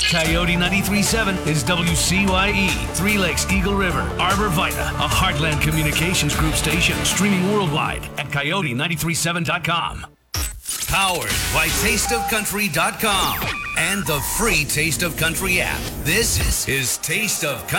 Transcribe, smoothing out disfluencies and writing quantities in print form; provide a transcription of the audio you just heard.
Coyote 93.7 is WCYE, Three Lakes Eagle River, Arbor Vita, a Heartland Communications Group station, streaming worldwide at coyote937.com. Powered by tasteofcountry.com and the free Taste of Country app. This is Taste of Country.